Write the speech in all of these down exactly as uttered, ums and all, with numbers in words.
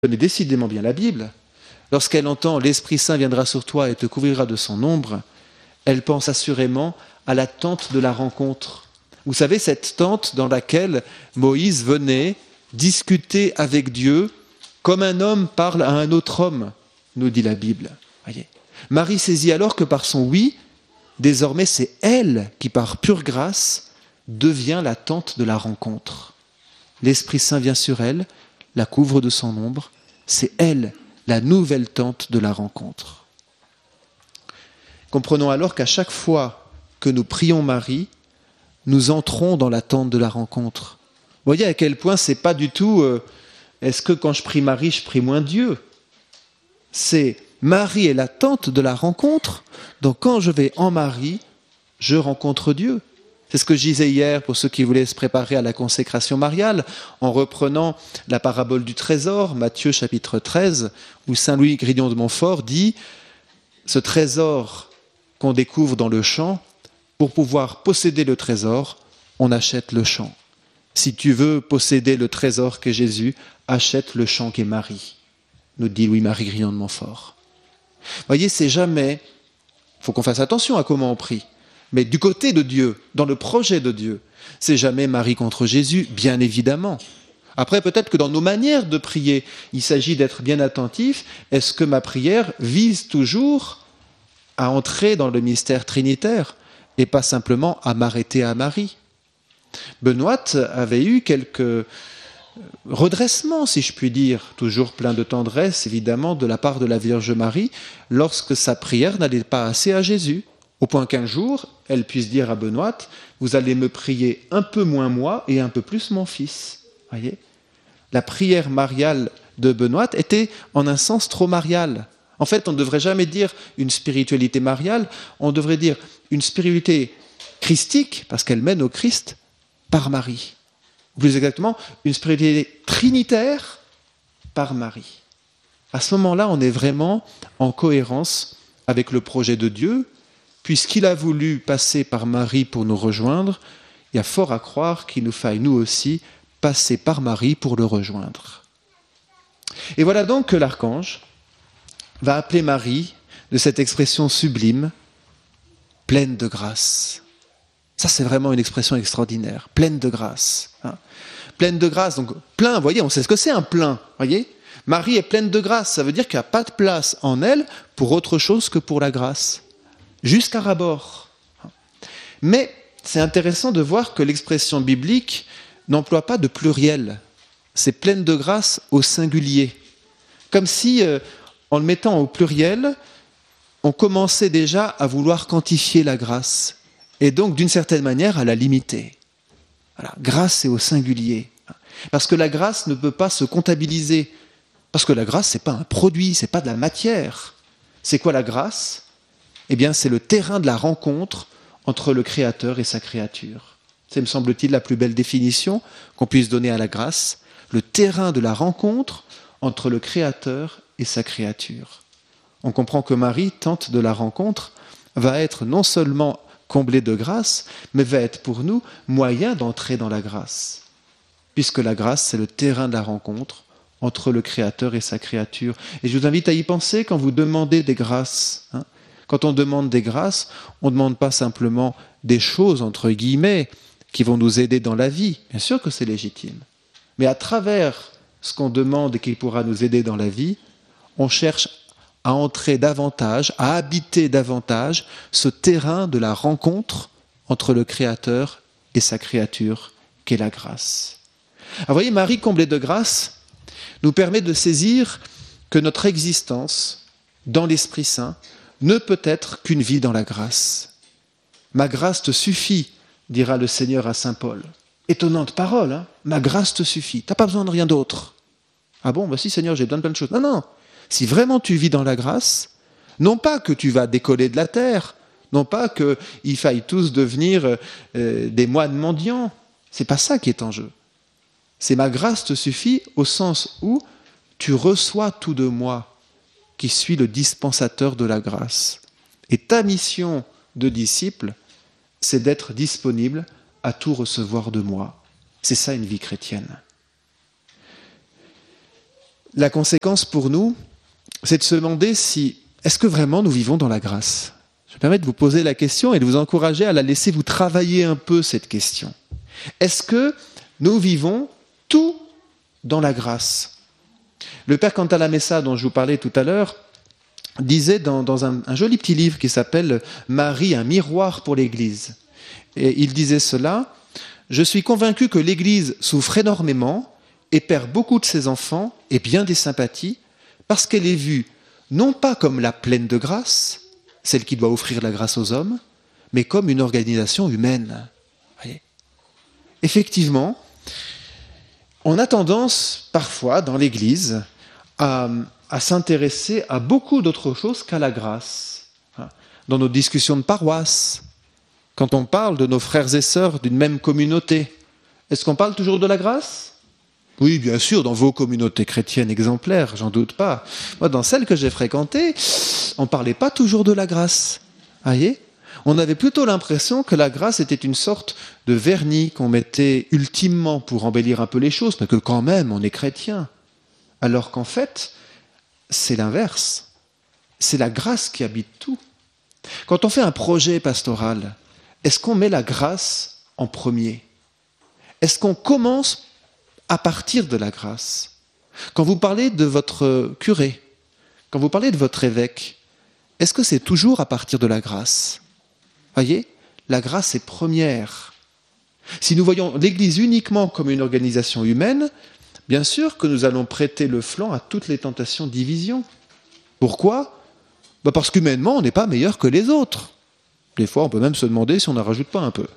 connaît décidément bien la Bible, lorsqu'elle entend « l'Esprit Saint viendra sur toi et te couvrira de son ombre », elle pense assurément à la tente de la rencontre. Vous savez, cette tente dans laquelle Moïse venait discuter avec Dieu comme un homme parle à un autre homme, nous dit la Bible. Voyez. Marie saisit alors que par son oui, désormais c'est elle qui par pure grâce devient la tente de la rencontre. L'Esprit Saint vient sur elle, la couvre de son ombre, c'est elle, la nouvelle tente de la rencontre. Comprenons alors qu'à chaque fois que nous prions Marie, nous entrons dans la tente de la rencontre. Vous voyez à quel point c'est pas du tout euh, est-ce que quand je prie Marie, je prie moins Dieu ? C'est Marie est la tente de la rencontre, donc quand je vais en Marie, je rencontre Dieu. C'est ce que je disais hier pour ceux qui voulaient se préparer à la consécration mariale, en reprenant la parabole du trésor, Matthieu chapitre treize, où saint Louis Grignon de Montfort dit « Ce trésor qu'on découvre dans le champ, pour pouvoir posséder le trésor, on achète le champ. Si tu veux posséder le trésor qu'est Jésus, achète le champ qu'est Marie, nous dit Louis-Marie Grignon de Montfort. » Vous voyez, c'est jamais, il faut qu'on fasse attention à comment on prie, mais du côté de Dieu, dans le projet de Dieu, c'est jamais Marie contre Jésus, bien évidemment. Après, peut-être que dans nos manières de prier, il s'agit d'être bien attentif. Est-ce que ma prière vise toujours à entrer dans le mystère trinitaire et pas simplement à m'arrêter à Marie ? Benoît avait eu quelques redressements, si je puis dire, toujours plein de tendresse, évidemment, de la part de la Vierge Marie, lorsque sa prière n'allait pas assez à Jésus. Au point qu'un jour, elle puisse dire à Benoît, « Vous allez me prier un peu moins moi et un peu plus mon fils. » Voyez ? La prière mariale de Benoît était en un sens trop mariale. En fait, on ne devrait jamais dire une spiritualité mariale, on devrait dire une spiritualité christique, parce qu'elle mène au Christ, par Marie. Ou plus exactement, une spiritualité trinitaire par Marie. À ce moment-là, on est vraiment en cohérence avec le projet de Dieu, puisqu'il a voulu passer par Marie pour nous rejoindre, il y a fort à croire qu'il nous faille nous aussi passer par Marie pour le rejoindre. Et voilà donc que l'archange va appeler Marie de cette expression sublime, pleine de grâce. Ça, c'est vraiment une expression extraordinaire, pleine de grâce. Hein. Pleine de grâce, donc plein, vous voyez, on sait ce que c'est un plein, voyez ? Marie est pleine de grâce, ça veut dire qu'il n'y a pas de place en elle pour autre chose que pour la grâce. Jusqu'à ras-bord. Mais c'est intéressant de voir que l'expression biblique n'emploie pas de pluriel. C'est pleine de grâce au singulier. Comme si, euh, en le mettant au pluriel, on commençait déjà à vouloir quantifier la grâce. Et donc, d'une certaine manière, à la limiter. Voilà. Grâce, c'est au singulier. Parce que la grâce ne peut pas se comptabiliser. Parce que la grâce, ce n'est pas un produit, ce n'est pas de la matière. C'est quoi la grâce ? Eh bien, c'est le terrain de la rencontre entre le Créateur et sa créature. C'est, me semble-t-il, la plus belle définition qu'on puisse donner à la grâce. Le terrain de la rencontre entre le Créateur et sa créature. On comprend que Marie, tente de la rencontre, va être non seulement comblée de grâce, mais va être pour nous moyen d'entrer dans la grâce. Puisque la grâce, c'est le terrain de la rencontre entre le Créateur et sa créature. Et je vous invite à y penser quand vous demandez des grâces. Hein. Quand on demande des grâces, on ne demande pas simplement des choses, entre guillemets, qui vont nous aider dans la vie. Bien sûr que c'est légitime. Mais à travers ce qu'on demande et qui pourra nous aider dans la vie, on cherche à entrer davantage, à habiter davantage ce terrain de la rencontre entre le Créateur et sa créature, qu'est la grâce. Alors, vous voyez, Marie, comblée de grâce, nous permet de saisir que notre existence dans l'Esprit Saint ne peut être qu'une vie dans la grâce. Ma grâce te suffit, dira le Seigneur à saint Paul. Étonnante parole, hein ? Ma grâce te suffit, tu n'as pas besoin de rien d'autre. Ah bon, bah si Seigneur, j'ai besoin de plein de choses. Non, non, si vraiment tu vis dans la grâce, non pas que tu vas décoller de la terre, non pas qu'il faille tous devenir euh, des moines mendiants, c'est pas ça qui est en jeu. C'est ma grâce te suffit au sens où tu reçois tout de moi, qui suis le dispensateur de la grâce. Et ta mission de disciple, c'est d'être disponible à tout recevoir de moi. C'est ça une vie chrétienne. La conséquence pour nous, c'est de se demander si, est-ce que vraiment nous vivons dans la grâce ? Je me permets de vous poser la question et de vous encourager à la laisser vous travailler un peu, cette question. Est-ce que nous vivons tout dans la grâce ? Le père Cantalamessa, dont je vous parlais tout à l'heure, disait dans, dans un, un joli petit livre qui s'appelle « Marie, un miroir pour l'Église ». Et il disait cela, « Je suis convaincu que l'Église souffre énormément et perd beaucoup de ses enfants et bien des sympathies parce qu'elle est vue non pas comme la pleine de grâce, celle qui doit offrir la grâce aux hommes, mais comme une organisation humaine. » Voyez ? Effectivement, on a tendance parfois dans l'Église à, à s'intéresser à beaucoup d'autres choses qu'à la grâce. Dans nos discussions de paroisse, quand on parle de nos frères et sœurs d'une même communauté, est-ce qu'on parle toujours de la grâce ? Oui, bien sûr, dans vos communautés chrétiennes exemplaires, j'en doute pas. Moi, dans celles que j'ai fréquentées, on ne parlait pas toujours de la grâce. Voyez ? On avait plutôt l'impression que la grâce était une sorte de vernis qu'on mettait ultimement pour embellir un peu les choses, mais que quand même, on est chrétien. Alors qu'en fait, c'est l'inverse. C'est la grâce qui habite tout. Quand on fait un projet pastoral, est-ce qu'on met la grâce en premier ? Est-ce qu'on commence à partir de la grâce ? Quand vous parlez de votre curé, quand vous parlez de votre évêque, est-ce que c'est toujours à partir de la grâce ? Voyez, la grâce est première. Si nous voyons l'Église uniquement comme une organisation humaine, bien sûr que nous allons prêter le flanc à toutes les tentations de division. Pourquoi ? Ben parce qu'humainement, on n'est pas meilleur que les autres. Des fois, on peut même se demander si on n'en rajoute pas un peu.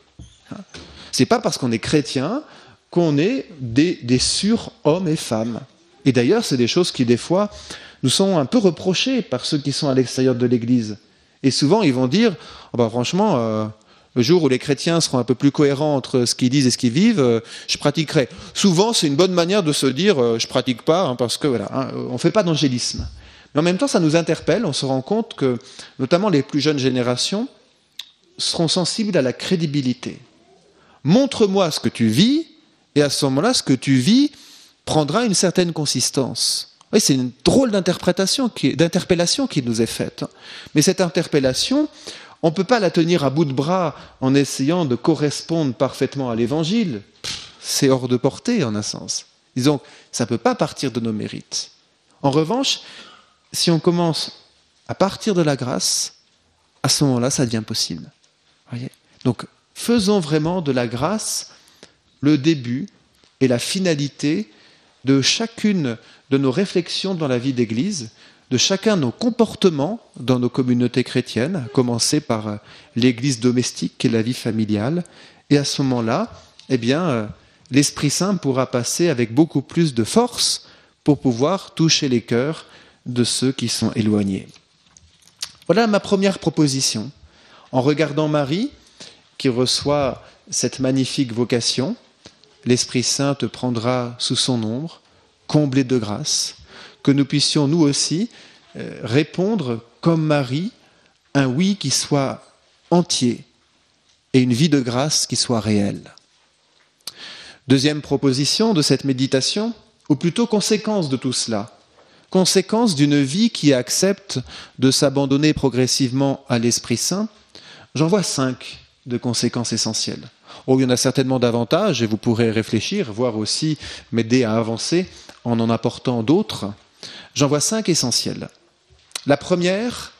C'est pas parce qu'on est chrétien qu'on est des, des sur-hommes et femmes. Et d'ailleurs, c'est des choses qui, des fois, nous sont un peu reprochées par ceux qui sont à l'extérieur de l'Église. Et souvent, ils vont dire, oh ben, franchement, euh, le jour où les chrétiens seront un peu plus cohérents entre ce qu'ils disent et ce qu'ils vivent, euh, je pratiquerai. Souvent, c'est une bonne manière de se dire, euh, je pratique pas, hein, parce que voilà, hein, on fait pas d'angélisme. Mais en même temps, ça nous interpelle, on se rend compte que, notamment les plus jeunes générations, seront sensibles à la crédibilité. Montre-moi ce que tu vis, et à ce moment-là, ce que tu vis prendra une certaine consistance. Oui, c'est une drôle d'interprétation, qui, d'interpellation qui nous est faite. Mais cette interpellation, on ne peut pas la tenir à bout de bras en essayant de correspondre parfaitement à l'Évangile. Pff, c'est hors de portée, en un sens. Disons, ça ne peut pas partir de nos mérites. En revanche, si on commence à partir de la grâce, à ce moment-là, ça devient possible. Voyez ? Donc, faisons vraiment de la grâce le début et la finalité de chacune de nos réflexions dans la vie d'Église, de chacun de nos comportements dans nos communautés chrétiennes, à commencer par l'Église domestique qui est la vie familiale. Et à ce moment-là, eh bien, l'Esprit Saint pourra passer avec beaucoup plus de force pour pouvoir toucher les cœurs de ceux qui sont éloignés. Voilà ma première proposition. En regardant Marie, qui reçoit cette magnifique vocation, l'Esprit Saint te prendra sous son ombre, comblé de grâce, que nous puissions nous aussi euh, répondre comme Marie, un oui qui soit entier et une vie de grâce qui soit réelle. Deuxième proposition de cette méditation, ou plutôt conséquence de tout cela, conséquence d'une vie qui accepte de s'abandonner progressivement à l'Esprit Saint. J'en vois cinq de conséquences essentielles. Oh, il y en a certainement davantage et vous pourrez réfléchir, voire aussi m'aider à avancer en en apportant d'autres. J'en vois cinq essentielles. La première,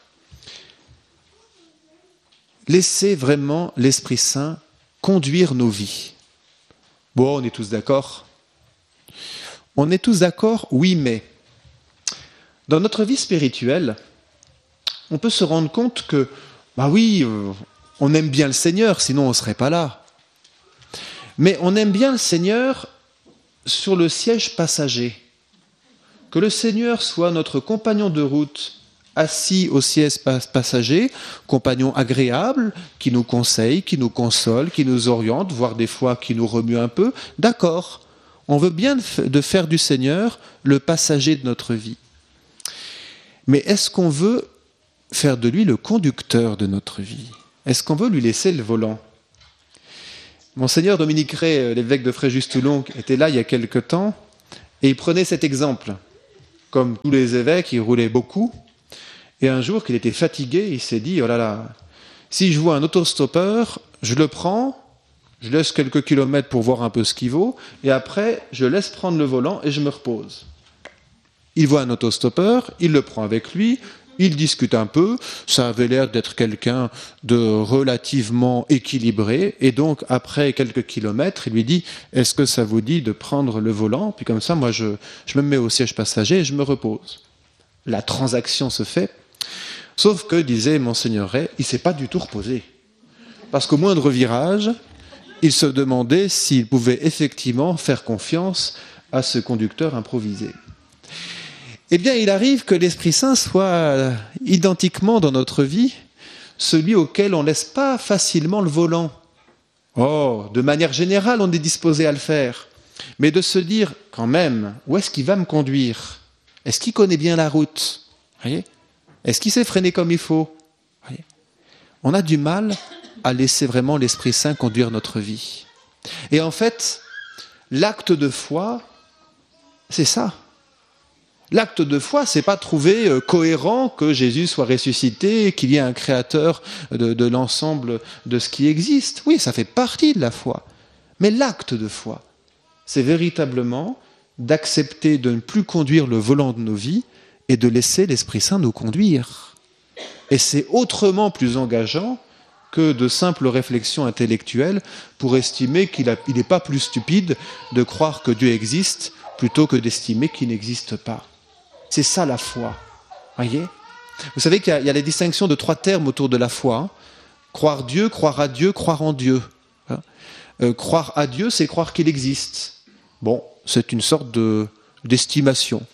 laisser vraiment l'Esprit Saint conduire nos vies. Bon, on est tous d'accord ? On est tous d'accord, oui, mais dans notre vie spirituelle, on peut se rendre compte que, bah oui, euh, on aime bien le Seigneur, sinon on ne serait pas là. Mais on aime bien le Seigneur sur le siège passager. Que le Seigneur soit notre compagnon de route, assis au siège passager, compagnon agréable, qui nous conseille, qui nous console, qui nous oriente, voire des fois qui nous remue un peu. D'accord, on veut bien de faire du Seigneur le passager de notre vie. Mais est-ce qu'on veut faire de lui le conducteur de notre vie ? Est-ce qu'on veut lui laisser le volant ? Monseigneur Dominique Ray, l'évêque de Fréjus-Toulon, était là il y a quelque temps, et il prenait cet exemple. comme tous les évêques, il roulait beaucoup. Et un jour, qu'il était fatigué, il s'est dit, oh là là, si je vois un autostoppeur, je le prends, je laisse quelques kilomètres pour voir un peu ce qu'il vaut, et après, je laisse prendre le volant et je me repose. Il voit un autostoppeur, il le prend avec lui, il discute un peu, ça avait l'air d'être quelqu'un de relativement équilibré, et donc après quelques kilomètres, il lui dit « Est-ce que ça vous dit de prendre le volant ?» Puis comme ça, moi, je, je me mets au siège passager et je me repose. La transaction se fait, sauf que, disait Monseigneur Ray, il ne s'est pas du tout reposé. Parce qu'au moindre virage, il se demandait s'il pouvait effectivement faire confiance à ce conducteur improvisé. Eh bien, il arrive que l'Esprit Saint soit identiquement dans notre vie celui auquel on ne laisse pas facilement le volant. Oh, de manière générale, on est disposé à le faire. Mais de se dire, quand même, où est-ce qu'il va me conduire ? Est-ce qu'il connaît bien la route ? Voyez ? Est-ce qu'il sait freiner comme il faut ? Voyez ? On a du mal à laisser vraiment l'Esprit Saint conduire notre vie. Et en fait, l'acte de foi, c'est ça. L'acte de foi, c'est pas trouver euh, cohérent que Jésus soit ressuscité, qu'il y ait un créateur de, de l'ensemble de ce qui existe. Oui, ça fait partie de la foi. Mais l'acte de foi, c'est véritablement d'accepter de ne plus conduire le volant de nos vies et de laisser l'Esprit Saint nous conduire. Et c'est autrement plus engageant que de simples réflexions intellectuelles pour estimer qu'il n'est pas plus stupide de croire que Dieu existe plutôt que d'estimer qu'il n'existe pas. C'est ça la foi, voyez ? Vous savez qu'il y a, il y a la distinction de trois termes autour de la foi. Hein. Croire Dieu, croire à Dieu, croire en Dieu. Hein. Euh, croire à Dieu, c'est croire qu'il existe. Bon, c'est une sorte de, d'estimation.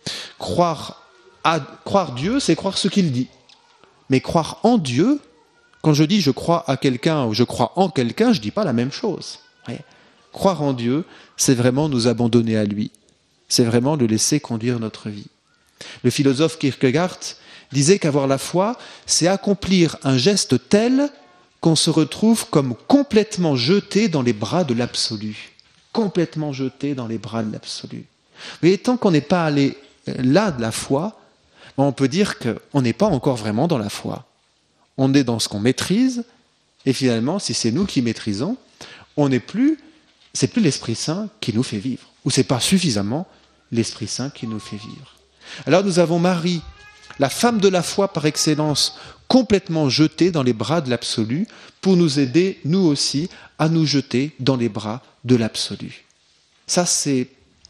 Croire, à, croire Dieu, c'est croire ce qu'il dit. Mais croire en Dieu, quand je dis je crois à quelqu'un ou je crois en quelqu'un, je ne dis pas la même chose. Voyez ? Croire en Dieu, c'est vraiment nous abandonner à lui. C'est vraiment le laisser conduire notre vie. Le philosophe Kierkegaard disait qu'avoir la foi, c'est accomplir un geste tel qu'on se retrouve comme complètement jeté dans les bras de l'absolu. Complètement jeté dans les bras de l'absolu. Mais tant qu'on n'est pas allé là de la foi, on peut dire qu'on n'est pas encore vraiment dans la foi. On est dans ce qu'on maîtrise, et finalement, si c'est nous qui maîtrisons, on n'est plus, c'est plus l'Esprit Saint qui nous fait vivre, ou c'est pas suffisamment l'Esprit Saint qui nous fait vivre. Alors nous avons Marie, la femme de la foi par excellence, complètement jetée dans les bras de l'absolu, pour nous aider, nous aussi, à nous jeter dans les bras de l'absolu. Ça, c'est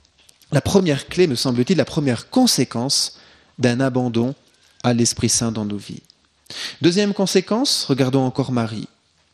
la première clé, me semble-t-il, la première conséquence d'un abandon à l'Esprit Saint dans nos vies. Deuxième conséquence, regardons encore Marie.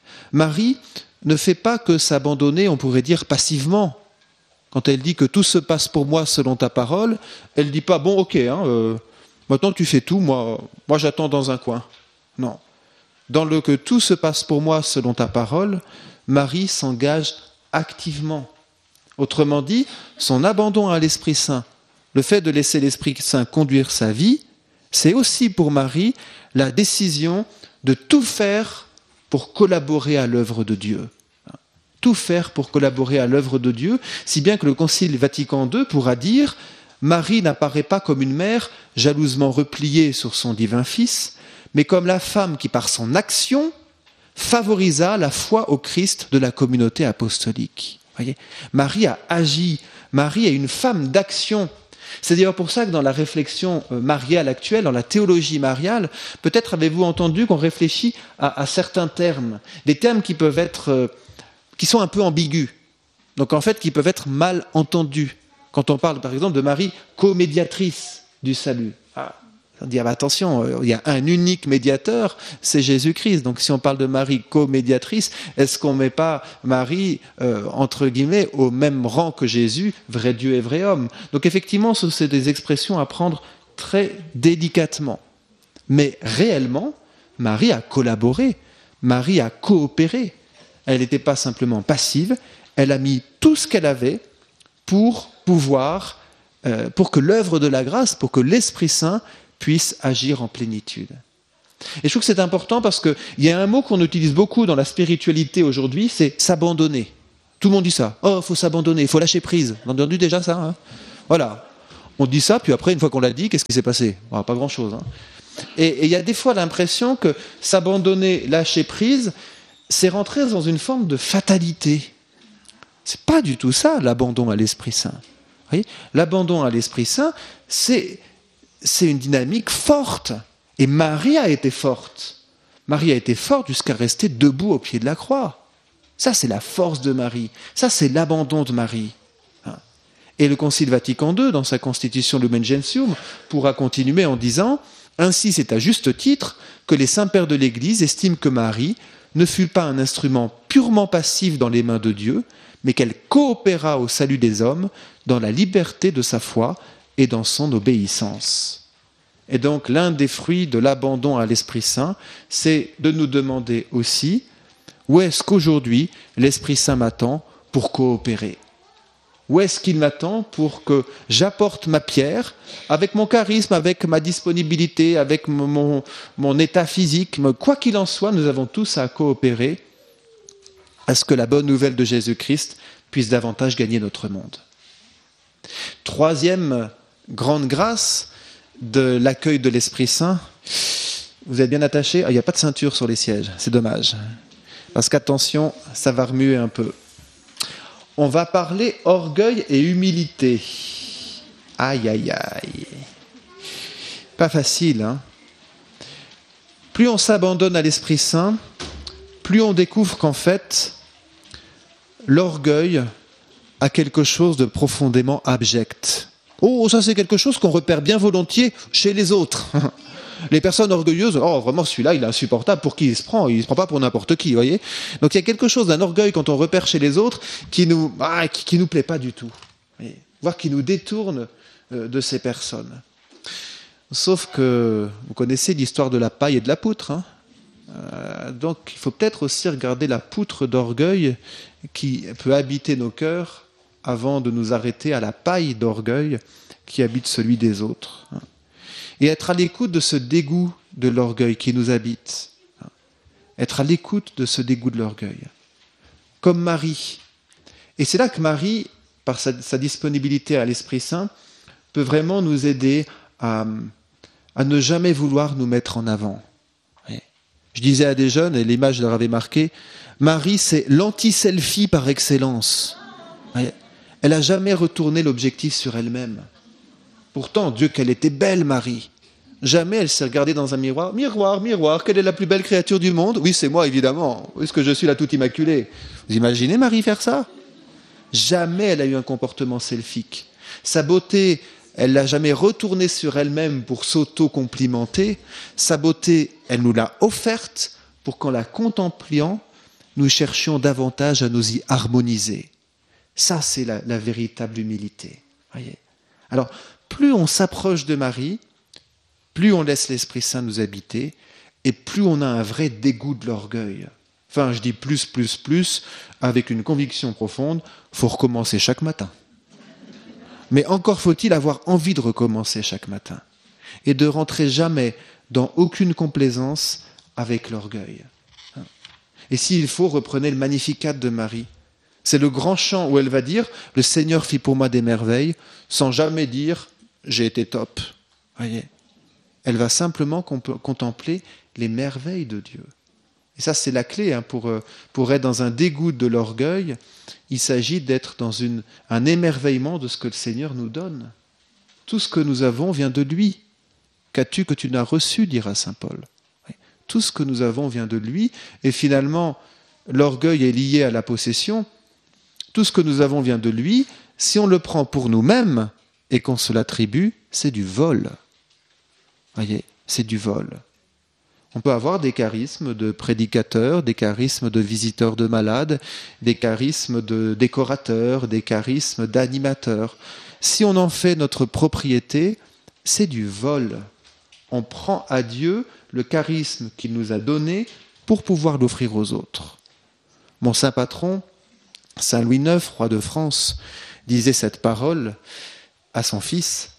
Marie ne fait pas que s'abandonner, on pourrait dire, passivement. Quand elle dit que tout se passe pour moi selon ta parole, elle ne dit pas, bon, ok, hein, euh, maintenant tu fais tout, moi, moi j'attends dans un coin. Non. Dans le que tout se passe pour moi selon ta parole, Marie s'engage activement. Autrement dit, son abandon à l'Esprit Saint, le fait de laisser l'Esprit Saint conduire sa vie, c'est aussi pour Marie la décision de tout faire pour collaborer à l'œuvre de Dieu. Tout faire pour collaborer à l'œuvre de Dieu, si bien que le Concile Vatican deux pourra dire « Marie n'apparaît pas comme une mère jalousement repliée sur son divin Fils, mais comme la femme qui, par son action, favorisa la foi au Christ de la communauté apostolique. » Voyez, Marie a agi, Marie est une femme d'action. C'est d'ailleurs pour ça que dans la réflexion mariale actuelle, dans la théologie mariale, peut-être avez-vous entendu qu'on réfléchit à, à certains termes, des termes qui peuvent être... Euh, qui sont un peu ambigus, donc en fait qui peuvent être mal entendus. Quand on parle par exemple de Marie co-médiatrice du salut, ah, on dit ah bah attention, il y a un unique médiateur, c'est Jésus-Christ. Donc si on parle de Marie co-médiatrice, est-ce qu'on ne met pas Marie euh, entre guillemets au même rang que Jésus, vrai Dieu et vrai homme? Donc effectivement, ce sont des expressions à prendre très délicatement. Mais réellement, Marie a collaboré, Marie a coopéré. Elle n'était pas simplement passive, elle a mis tout ce qu'elle avait pour pouvoir, euh, pour que l'œuvre de la grâce, pour que l'Esprit Saint puisse agir en plénitude. Et je trouve que c'est important parce qu'il y a un mot qu'on utilise beaucoup dans la spiritualité aujourd'hui, c'est s'abandonner. Tout le monde dit ça. Oh, il faut s'abandonner, il faut lâcher prise. On a entendu déjà ça, hein ? Voilà. On dit ça, puis après, une fois qu'on l'a dit, qu'est-ce qui s'est passé? Bon, pas grand-chose. Hein. Et il y a des fois l'impression que s'abandonner, lâcher prise, c'est rentrer dans une forme de fatalité. C'est pas du tout ça, l'abandon à l'Esprit Saint. Vous voyez, l'abandon à l'Esprit Saint, c'est, c'est une dynamique forte. Et Marie a été forte. Marie a été forte jusqu'à rester debout au pied de la croix. Ça, c'est la force de Marie. Ça, c'est l'abandon de Marie. Et le Concile Vatican deux, dans sa constitution Lumen Gentium, pourra continuer en disant « Ainsi, c'est à juste titre que les saints pères de l'Église estiment que Marie ne fut pas un instrument purement passif dans les mains de Dieu, mais qu'elle coopéra au salut des hommes dans la liberté de sa foi et dans son obéissance. » Et donc, l'un des fruits de l'abandon à l'Esprit Saint, c'est de nous demander aussi où est-ce qu'aujourd'hui l'Esprit Saint m'attend pour coopérer ? Où est-ce qu'il m'attend pour que j'apporte ma pierre avec mon charisme, avec ma disponibilité, avec mon, mon état physique. Quoi qu'il en soit, nous avons tous à coopérer à ce que la bonne nouvelle de Jésus-Christ puisse davantage gagner notre monde. Troisième grande grâce de l'accueil de l'Esprit Saint. Vous êtes bien attachés ? Ah, il n'y a pas de ceinture sur les sièges, c'est dommage. Parce qu'attention, ça va remuer un peu. On va parler orgueil et humilité. Aïe, aïe, aïe. Pas facile, hein ? Plus on s'abandonne à l'Esprit Saint, plus on découvre qu'en fait, l'orgueil a quelque chose de profondément abject. Oh, ça c'est quelque chose qu'on repère bien volontiers chez les autres. Les personnes orgueilleuses, oh vraiment celui-là il est insupportable, pour qui il se prend? Il ne se prend pas pour n'importe qui, vous voyez. Donc il y a quelque chose d'un orgueil quand on repère chez les autres qui nous, ah, qui, qui nous plaît pas du tout, voyez, voire qui nous détourne euh, de ces personnes. Sauf que vous connaissez l'histoire de la paille et de la poutre, hein. euh, donc il faut peut-être aussi regarder la poutre d'orgueil qui peut habiter nos cœurs avant de nous arrêter à la paille d'orgueil qui habite celui des autres. Hein. Et être à l'écoute de ce dégoût de l'orgueil qui nous habite. Être à l'écoute de ce dégoût de l'orgueil. Comme Marie. Et c'est là que Marie, par sa, sa disponibilité à l'Esprit Saint, peut vraiment nous aider à, à ne jamais vouloir nous mettre en avant. Je disais à des jeunes, et l'image leur avait marqué, Marie, c'est l'anti-selfie par excellence. Elle n'a jamais retourné l'objectif sur elle-même. Pourtant, Dieu, qu'elle était belle, Marie. Jamais elle s'est regardée dans un miroir. Miroir, miroir, quelle est la plus belle créature du monde? Oui, c'est moi, évidemment. Est-ce que je suis la toute immaculée? Vous imaginez Marie faire ça? Jamais elle a eu un comportement selfique. Sa beauté, elle l'a jamais retournée sur elle-même pour s'auto-complimenter. Sa beauté, elle nous l'a offerte pour qu'en la contemplant, nous cherchions davantage à nous y harmoniser. Ça, c'est la, la véritable humilité. Voyez. Alors, plus on s'approche de Marie, plus on laisse l'Esprit Saint nous habiter, et plus on a un vrai dégoût de l'orgueil. Enfin, je dis plus, plus, plus, avec une conviction profonde, il faut recommencer chaque matin. Mais encore faut-il avoir envie de recommencer chaque matin, et de rentrer jamais dans aucune complaisance avec l'orgueil. Et s'il faut, reprenez le Magnificat de Marie. C'est le grand chant où elle va dire « Le Seigneur fit pour moi des merveilles », sans jamais dire « j'ai été top ». Voyez, elle va simplement comp- contempler les merveilles de Dieu. Et ça, c'est la clé hein, pour, pour être dans un dégoût de l'orgueil. Il s'agit d'être dans une, un émerveillement de ce que le Seigneur nous donne. Tout ce que nous avons vient de lui. Qu'as-tu que tu n'as reçu, dira saint Paul. Tout ce que nous avons vient de lui. Et finalement, l'orgueil est lié à la possession. Tout ce que nous avons vient de lui. Si on le prend pour nous-mêmes et qu'on se l'attribue, c'est du vol. Voyez, c'est du vol. On peut avoir des charismes de prédicateurs, des charismes de visiteurs de malades, des charismes de décorateurs, des charismes d'animateurs. Si on en fait notre propriété, c'est du vol. On prend à Dieu le charisme qu'il nous a donné pour pouvoir l'offrir aux autres. Mon saint patron, saint Louis neuf, roi de France, disait cette parole à son fils,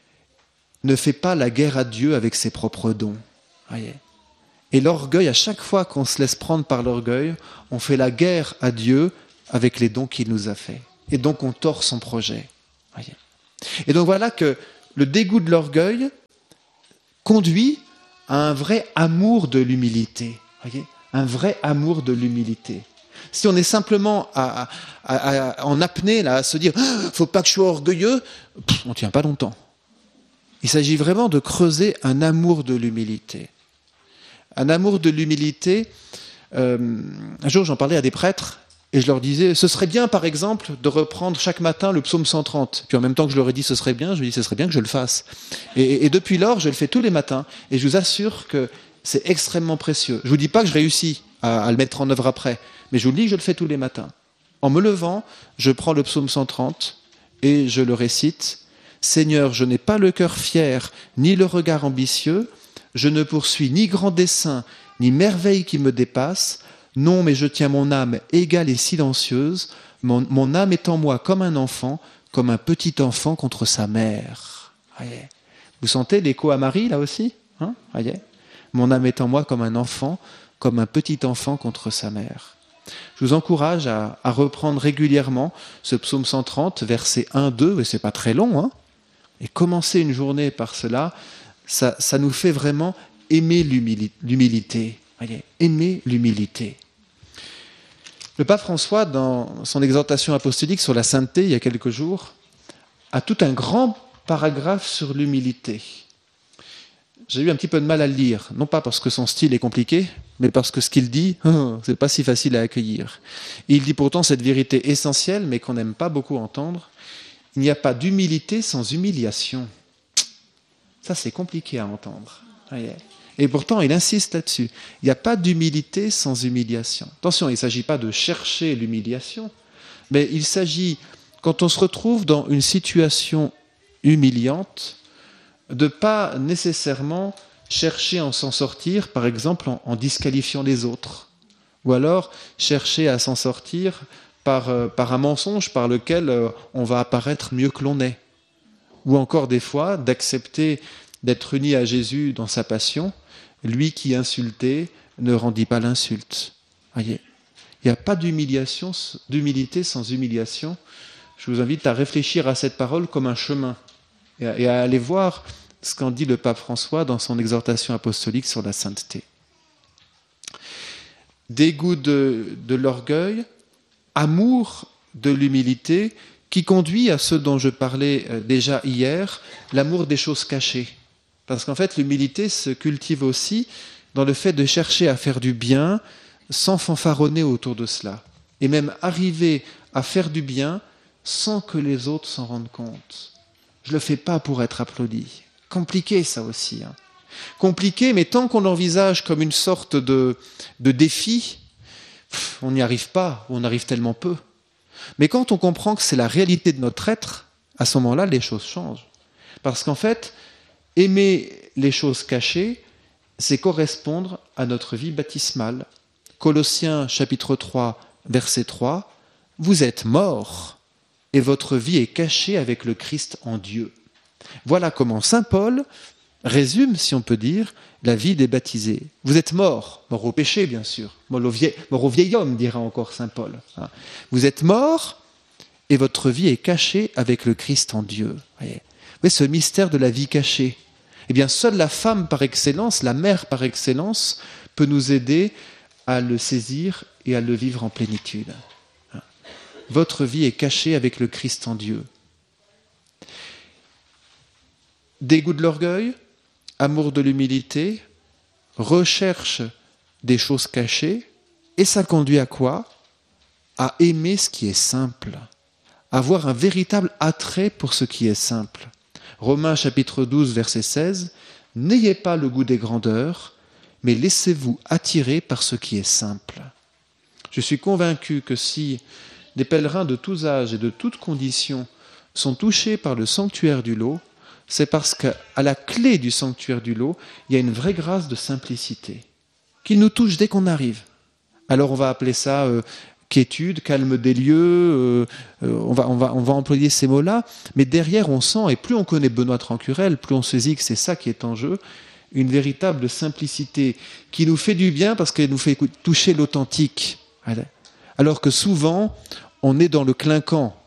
« Ne fais pas la guerre à Dieu avec ses propres dons. » Voyez. Et l'orgueil, à chaque fois qu'on se laisse prendre par l'orgueil, on fait la guerre à Dieu avec les dons qu'il nous a faits. Et donc on tord son projet. Voyez. Et donc voilà que le dégoût de l'orgueil conduit à un vrai amour de l'humilité. Voyez, un vrai amour de l'humilité. Si on est simplement à, à, à, en apnée là, à se dire ah, « faut pas que je sois orgueilleux », on ne tient pas longtemps. Il s'agit vraiment de creuser un amour de l'humilité. Un amour de l'humilité. Euh, un jour, j'en parlais à des prêtres et je leur disais, ce serait bien, par exemple, de reprendre chaque matin le psaume cent trente. Puis en même temps que je leur ai dit, ce serait bien, je lui ai dit, ce serait bien que je le fasse. Et, et depuis lors, je le fais tous les matins et je vous assure que c'est extrêmement précieux. Je ne vous dis pas que je réussis à, à le mettre en œuvre après, mais je vous dis que je le fais tous les matins. En me levant, je prends le psaume cent trente et je le récite. Seigneur, je n'ai pas le cœur fier, ni le regard ambitieux, je ne poursuis ni grand dessein, ni merveille qui me dépasse. Non, mais je tiens mon âme égale et silencieuse. Mon, mon âme est en moi comme un enfant, comme un petit enfant contre sa mère. Voyez. Vous sentez l'écho à Marie, là aussi, hein? Voyez. Mon âme est en moi comme un enfant, comme un petit enfant contre sa mère. Je vous encourage à, à reprendre régulièrement ce psaume cent trente, versets un, deux, et c'est pas très long, hein? Et commencer une journée par cela, ça, ça nous fait vraiment aimer l'humilité. Voyez, aimer l'humilité. Le pape François, dans son exhortation apostolique sur la sainteté, il y a quelques jours, a tout un grand paragraphe sur l'humilité. J'ai eu un petit peu de mal à le lire, non pas parce que son style est compliqué, mais parce que ce qu'il dit, oh, c'est pas si facile à accueillir. Et il dit pourtant cette vérité essentielle, mais qu'on n'aime pas beaucoup entendre. Il n'y a pas d'humilité sans humiliation. Ça, c'est compliqué à entendre. Et pourtant, il insiste là-dessus. Il n'y a pas d'humilité sans humiliation. Attention, il ne s'agit pas de chercher l'humiliation, mais il s'agit, quand on se retrouve dans une situation humiliante, de ne pas nécessairement chercher à s'en sortir, par exemple en, en disqualifiant les autres, ou alors chercher à s'en sortir par, euh, par un mensonge par lequel euh, on va apparaître mieux que l'on est, ou encore des fois d'accepter d'être uni à Jésus dans sa passion, lui qui insultait ne rendit pas l'insulte. Voyez, il n'y a pas d'humiliation, d'humilité sans humiliation. Je vous invite à réfléchir à cette parole comme un chemin et à, et à aller voir ce qu'en dit le pape François dans son exhortation apostolique sur la sainteté. Dégoût de, de l'orgueil, amour de l'humilité qui conduit à ce dont je parlais déjà hier, l'amour des choses cachées. Parce qu'en fait, l'humilité se cultive aussi dans le fait de chercher à faire du bien sans fanfaronner autour de cela. Et même arriver à faire du bien sans que les autres s'en rendent compte. Je ne le fais pas pour être applaudi. Compliqué ça aussi. Hein. Compliqué, mais tant qu'on l'envisage comme une sorte de, de défi, pff, on n'y arrive pas, ou on arrive tellement peu. Mais quand on comprend que c'est la réalité de notre être, à ce moment-là, les choses changent. Parce qu'en fait, aimer les choses cachées, c'est correspondre à notre vie baptismale. Colossiens chapitre trois, verset trois, « Vous êtes morts, et votre vie est cachée avec le Christ en Dieu. » Voilà comment saint Paul résume, si on peut dire, la vie des baptisés. Vous êtes morts, morts au péché bien sûr, mort au vieil, mort au vieil homme, dira encore saint Paul. Vous êtes morts, et votre vie est cachée avec le Christ en Dieu. Vous voyez, ce mystère de la vie cachée. Eh bien, seule la femme par excellence, la mère par excellence, peut nous aider à le saisir et à le vivre en plénitude. Votre vie est cachée avec le Christ en Dieu. Dégoût de l'orgueil, amour de l'humilité, recherche des choses cachées, et ça conduit à quoi? À aimer ce qui est simple, à avoir un véritable attrait pour ce qui est simple. Romains chapitre douze, verset seize, « N'ayez pas le goût des grandeurs, mais laissez-vous attirer par ce qui est simple. » Je suis convaincu que si des pèlerins de tous âges et de toutes conditions sont touchés par le sanctuaire du lot, c'est parce qu'à la clé du sanctuaire du lot, il y a une vraie grâce de simplicité, qui nous touche dès qu'on arrive. Alors on va appeler ça euh, quiétude, calme des lieux, euh, euh, on, va, on, va, on va employer ces mots-là, mais derrière on sent, et plus on connaît Benoît Trancurel, plus on saisit que c'est ça qui est en jeu, une véritable simplicité qui nous fait du bien parce qu'elle nous fait toucher l'authentique. Alors que souvent, on est dans le clinquant.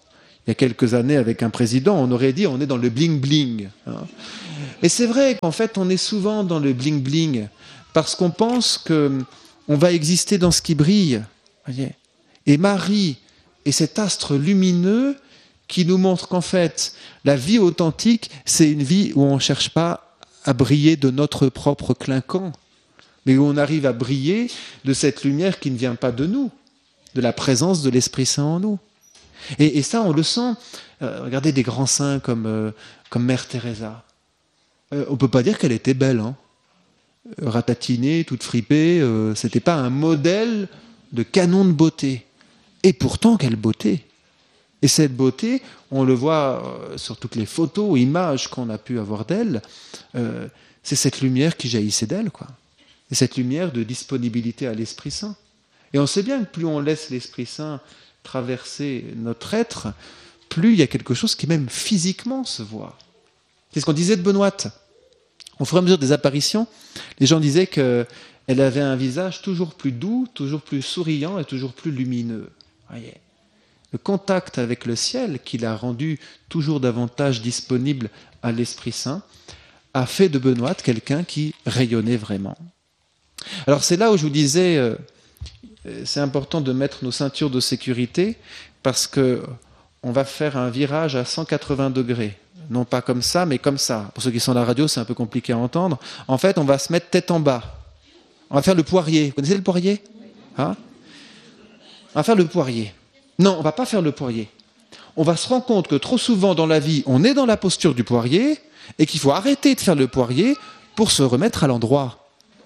il y a quelques années avec un président, on aurait dit on est dans le bling-bling. Hein. Et c'est vrai qu'en fait, on est souvent dans le bling-bling parce qu'on pense qu'on va exister dans ce qui brille. Voyez. Et Marie est cet astre lumineux qui nous montre qu'en fait, la vie authentique, c'est une vie où on ne cherche pas à briller de notre propre clinquant, mais où on arrive à briller de cette lumière qui ne vient pas de nous, de la présence de l'Esprit Saint en nous. Et, et ça, on le sent. Euh, regardez des grands saints comme, euh, comme Mère Teresa. Euh, on ne peut pas dire qu'elle était belle. Hein. Ratatinée, toute fripée, euh, ce n'était pas un modèle de canon de beauté. Et pourtant, quelle beauté! Et cette beauté, on le voit euh, sur toutes les photos, images qu'on a pu avoir d'elle, euh, c'est cette lumière qui jaillissait d'elle, quoi. Et cette lumière de disponibilité à l'Esprit Saint. Et on sait bien que plus on laisse l'Esprit Saint traverser notre être, plus il y a quelque chose qui même physiquement se voit. C'est ce qu'on disait de Benoîte. Au fur et à mesure des apparitions, les gens disaient qu'elle avait un visage toujours plus doux, toujours plus souriant et toujours plus lumineux. Voyez. Le contact avec le ciel, qui l'a rendu toujours davantage disponible à l'Esprit Saint, a fait de Benoîte quelqu'un qui rayonnait vraiment. Alors c'est là où je vous disais, euh, c'est important de mettre nos ceintures de sécurité, parce qu'on va faire un virage à cent quatre-vingts degrés. Non pas comme ça, mais comme ça. Pour ceux qui sont à la radio, c'est un peu compliqué à entendre. En fait, on va se mettre tête en bas. On va faire le poirier. Vous connaissez le poirier ? Hein ? On va faire le poirier. Non, on ne va pas faire le poirier. On va se rendre compte que trop souvent dans la vie, on est dans la posture du poirier et qu'il faut arrêter de faire le poirier pour se remettre à l'endroit. Hein ?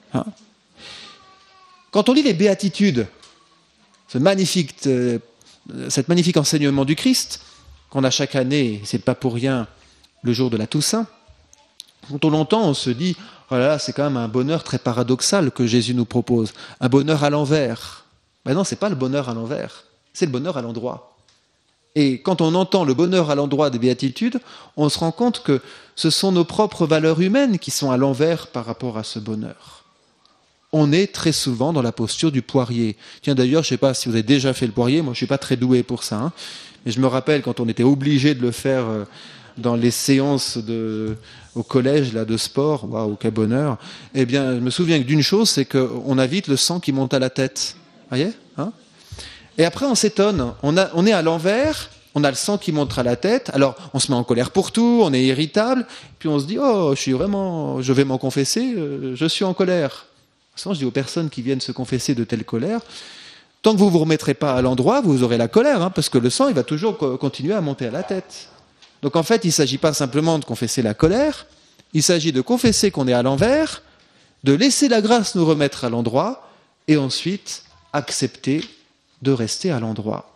Quand on lit les béatitudes, ce magnifique, euh, cet magnifique enseignement du Christ, qu'on a chaque année, c'est pas pour rien, le jour de la Toussaint, quand on l'entend, on se dit, oh là là, c'est quand même un bonheur très paradoxal que Jésus nous propose, un bonheur à l'envers. Ben non, c'est pas le bonheur à l'envers, c'est le bonheur à l'endroit. Et quand on entend le bonheur à l'endroit des béatitudes, on se rend compte que ce sont nos propres valeurs humaines qui sont à l'envers par rapport à ce bonheur. On est très souvent dans la posture du poirier. Tiens, d'ailleurs, je ne sais pas si vous avez déjà fait le poirier, moi je ne suis pas très doué pour ça, hein, mais je me rappelle quand on était obligé de le faire dans les séances de, au collège là, de sport, waouh, quel bonheur, eh bien, je me souviens que d'une chose, c'est qu'on a vite le sang qui monte à la tête. Vous voyez, hein ? Et après, on s'étonne. On, a, on est à l'envers, on a le sang qui monte à la tête. Alors, on se met en colère pour tout, on est irritable. Puis on se dit, oh, je suis vraiment, je vais m'en confesser, euh, je suis en colère. Souvent, je dis aux personnes qui viennent se confesser de telle colère, tant que vous ne vous remettrez pas à l'endroit, vous aurez la colère, hein, parce que le sang, il va toujours co- continuer à monter à la tête. Donc en fait, il ne s'agit pas simplement de confesser la colère, il s'agit de confesser qu'on est à l'envers, de laisser la grâce nous remettre à l'endroit, et ensuite accepter de rester à l'endroit.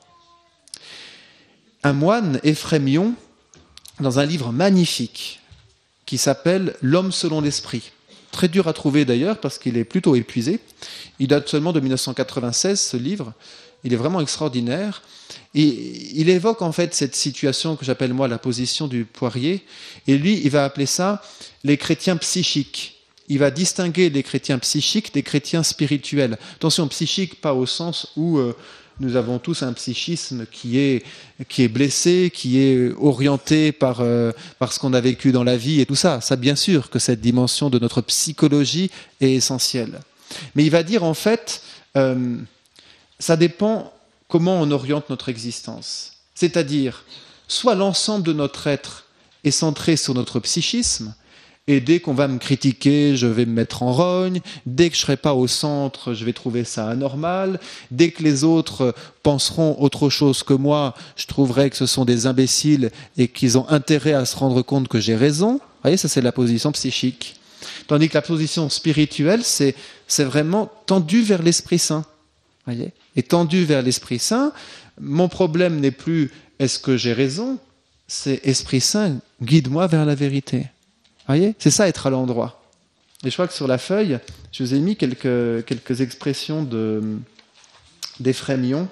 Un moine, Ephrémion, dans un livre magnifique qui s'appelle « L'homme selon l'esprit », très dur à trouver d'ailleurs parce qu'il est plutôt épuisé, il date seulement de dix-neuf cent quatre-vingt-seize ce livre, il est vraiment extraordinaire, et il évoque en fait cette situation que j'appelle moi la position du poirier, et lui il va appeler ça les chrétiens psychiques. Il va distinguer les chrétiens psychiques des chrétiens spirituels. Attention, psychique, pas au sens où euh, nous avons tous un psychisme qui est, qui est blessé, qui est orienté par, euh, par ce qu'on a vécu dans la vie et tout ça. Ça, bien sûr que cette dimension de notre psychologie est essentielle. Mais il va dire en fait, euh, ça dépend comment on oriente notre existence. C'est-à-dire, soit l'ensemble de notre être est centré sur notre psychisme, et dès qu'on va me critiquer, je vais me mettre en rogne. Dès que je ne serai pas au centre, je vais trouver ça anormal. Dès que les autres penseront autre chose que moi, je trouverai que ce sont des imbéciles et qu'ils ont intérêt à se rendre compte que j'ai raison. Vous voyez, ça c'est la position psychique. Tandis que la position spirituelle, c'est, c'est vraiment tendu vers l'Esprit Saint. Vous voyez ? Et tendu vers l'Esprit Saint, mon problème n'est plus est-ce que j'ai raison, c'est Esprit Saint, guide-moi vers la vérité. Vous voyez, c'est ça être à l'endroit. Et je crois que sur la feuille, je vous ai mis quelques, quelques expressions de, d'Ephrémion.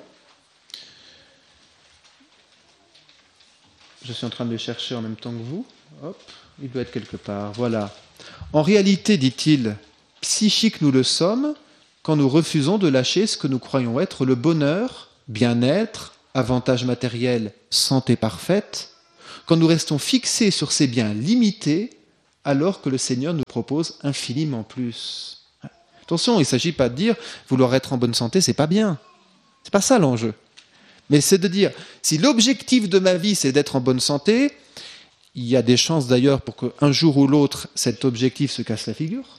Je suis en train de les chercher en même temps que vous. Hop, il doit être quelque part. Voilà. En réalité, dit-il, psychique nous le sommes quand nous refusons de lâcher ce que nous croyons être le bonheur, bien-être, avantages matériels, santé parfaite, quand nous restons fixés sur ces biens limités, alors que le Seigneur nous propose infiniment plus. Attention, il ne s'agit pas de dire vouloir être en bonne santé, c'est pas bien. C'est pas ça l'enjeu. Mais c'est de dire, si l'objectif de ma vie c'est d'être en bonne santé, il y a des chances d'ailleurs pour qu'un jour ou l'autre cet objectif se casse la figure.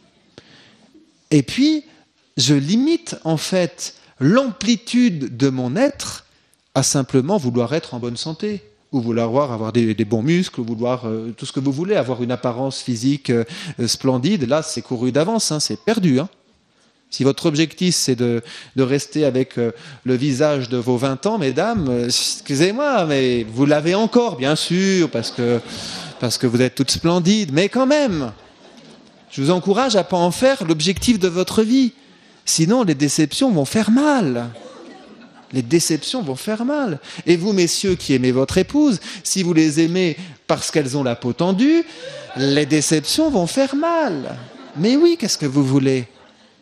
Et puis, je limite en fait l'amplitude de mon être à simplement vouloir être en bonne santé, ou vouloir avoir des, des bons muscles, ou vouloir euh, tout ce que vous voulez, avoir une apparence physique euh, splendide. Là, c'est couru d'avance, hein, c'est perdu. Hein. Si votre objectif, c'est de, de rester avec euh, le visage de vos vingt ans, mesdames, euh, excusez-moi, mais vous l'avez encore, bien sûr, parce que, parce que vous êtes toutes splendides, mais quand même, je vous encourage à ne pas en faire l'objectif de votre vie. Sinon, les déceptions vont faire mal. Les déceptions vont faire mal. Et vous, messieurs, qui aimez votre épouse, si vous les aimez parce qu'elles ont la peau tendue, les déceptions vont faire mal. Mais oui, qu'est-ce que vous voulez ? Voyez ?